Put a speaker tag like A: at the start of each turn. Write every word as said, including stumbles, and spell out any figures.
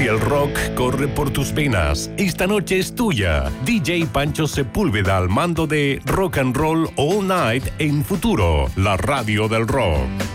A: el rock corre por tus venas, esta noche es tuya. D J Pancho Sepúlveda al mando de Rock and Roll All Night en Futuro, la radio del rock.